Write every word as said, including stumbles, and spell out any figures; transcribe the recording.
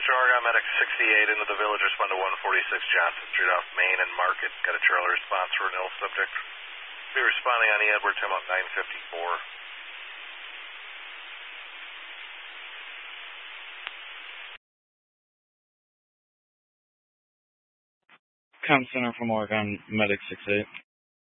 Western Oregon Medic sixty-eight into the village, respond to one forty-six Johnson Street off Main and Market. Got a trailer response for an ill subject. Be responding on the Edward, time up nine fifty-four. Com Center from Oregon Medic six eight.